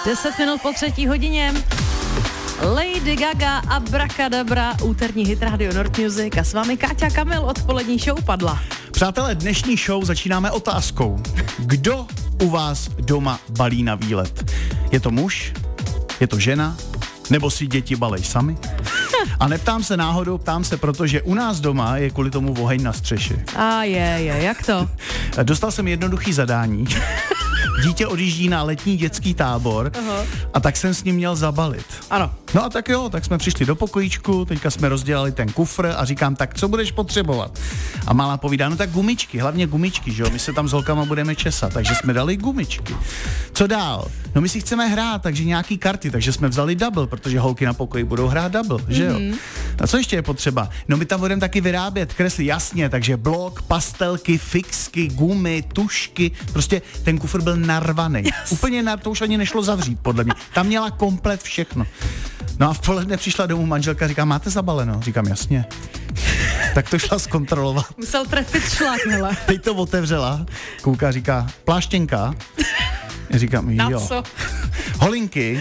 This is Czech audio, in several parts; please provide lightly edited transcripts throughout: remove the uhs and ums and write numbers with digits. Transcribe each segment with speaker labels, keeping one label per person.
Speaker 1: 10 minut po 3:00. Lady Gaga a Abracadabra, úterní hit Radio Nord Music a s vámi Káťa Kamil, odpolední show padla.
Speaker 2: Přátelé, dnešní show začínáme otázkou. Kdo u vás doma balí na výlet? Je to muž? Je to žena? Nebo si děti balej sami? A neptám se náhodou, ptám se, protože u nás doma je kvůli tomu oheň na střeše.
Speaker 1: A jak to?
Speaker 2: Dostal jsem jednoduchý zadání. Dítě odjíždí na letní dětský tábor a tak jsem s ním měl zabalit.
Speaker 1: Ano.
Speaker 2: No a tak jo, tak jsme přišli do pokojíčku, teďka jsme rozdělali ten kufr a říkám, tak co budeš potřebovat? A malá povídá, no tak gumičky, hlavně gumičky, že jo, my se tam s holkama budeme česat, takže jsme dali gumičky. Co dál? No my si chceme hrát, takže nějaký karty, takže jsme vzali double, protože holky na pokoji budou hrát double, že jo? A co ještě je potřeba? No my tam budeme taky vyrábět kresly, jasně, takže blok, pastelky, fixky, gumy, tušky, prostě ten kufr byl narvaný. Úplně to už ani nešlo zavřít, podle mě. Tam měla komplet všechno. No a v poledne přišla domů manželka, říká, máte zabaleno? Říkám, jasně. Tak to šla zkontrolovat.
Speaker 1: Musel trefit šlak, hele.
Speaker 2: Teď to otevřela, kouká, říká, pláštěnka. Říkám, jo.
Speaker 1: Na co?
Speaker 2: Holinky.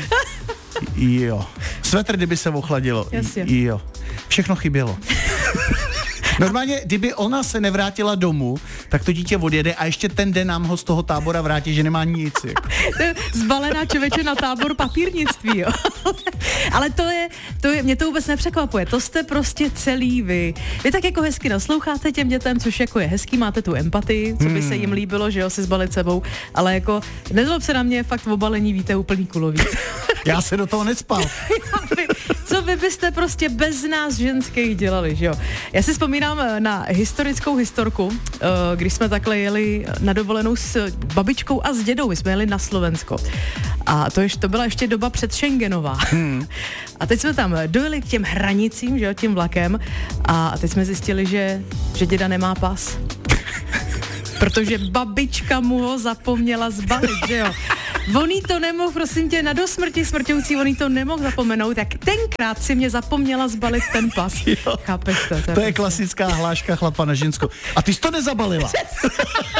Speaker 2: Jo. Svetr, kdyby se ochladilo.
Speaker 1: Jasně.
Speaker 2: Jo. Všechno chybělo. Normálně, kdyby ona se nevrátila domů, tak to dítě odjede a ještě ten den nám ho z toho tábora vrátí, že nemá nic. Jako.
Speaker 1: Zbalená člověče na tábor papírnictví, jo. Ale to je, mě to vůbec nepřekvapuje. To jste prostě celý vy. Vy tak jako hezky nasloucháte těm dětem, což jako je hezký, máte tu empatii, co by se jim líbilo, že jo, si zbalit sebou, ale jako nezlob se na mě, fakt v obalení víte úplný kulový.
Speaker 2: Já se do toho necpal.
Speaker 1: Co vy byste prostě bez nás ženských dělali, že jo? Já si vzpomínám na historickou historku, když jsme takhle jeli na dovolenou s babičkou a s dědou, my jsme jeli na Slovensko. A to byla ještě doba před Schengenová. A teď jsme tam dojeli k těm hranicím, že jo, tím vlakem a teď jsme zjistili, že děda nemá pas. Protože babička mu ho zapomněla zbalit, že jo. On jí to nemohl, prosím tě, na dosmrti smrťoucí, on jí to nemohl zapomenout, tak tenkrát si mě zapomněla zbalit ten pas.
Speaker 2: Jo.
Speaker 1: Chápeš to?
Speaker 2: To je klasická hláška chlapa na ženskou. A ty jsi to nezabalila.